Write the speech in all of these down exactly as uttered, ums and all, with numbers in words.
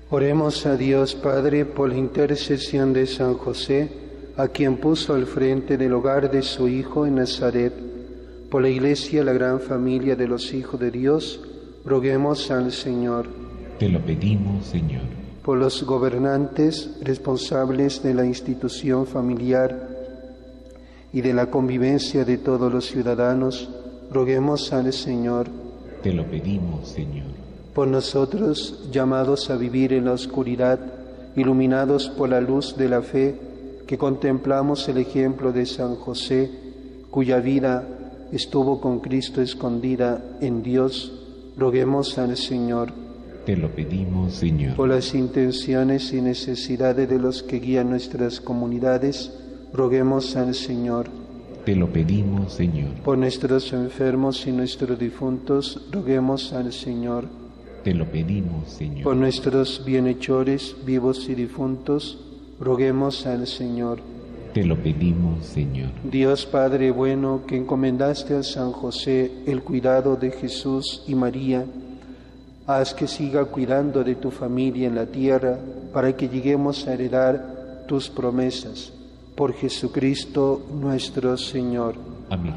Oremos a Dios Padre por la intercesión de San José, a quien puso al frente del hogar de su Hijo en Nazaret. Por la Iglesia, la gran familia de los hijos de Dios, roguemos al Señor. Te lo pedimos, Señor. Por los gobernantes responsables de la institución familiar y de la convivencia de todos los ciudadanos, roguemos al Señor. Te lo pedimos, Señor. Por nosotros, llamados a vivir en la oscuridad, iluminados por la luz de la fe, que contemplamos el ejemplo de San José, cuya vida estuvo con Cristo escondida en Dios, roguemos al Señor. Te lo pedimos, Señor. Por las intenciones y necesidades de los que guían nuestras comunidades, roguemos al Señor. Te lo pedimos, Señor. Por nuestros enfermos y nuestros difuntos, roguemos al Señor. Te lo pedimos, Señor. Por nuestros bienhechores, vivos y difuntos, roguemos al Señor. Te lo pedimos, Señor. Dios Padre bueno, que encomendaste a San José el cuidado de Jesús y María, haz que siga cuidando de tu familia en la tierra, para que lleguemos a heredar tus promesas. Por Jesucristo nuestro Señor. Amén.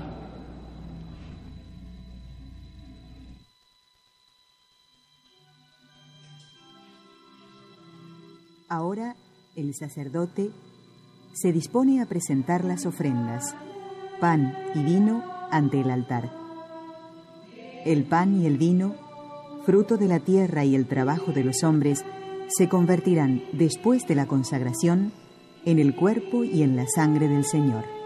Ahora el sacerdote se dispone a presentar las ofrendas, pan y vino ante el altar. El pan y el vino, fruto de la tierra y el trabajo de los hombres, se convertirán después de la consagración en el cuerpo y en la sangre del Señor.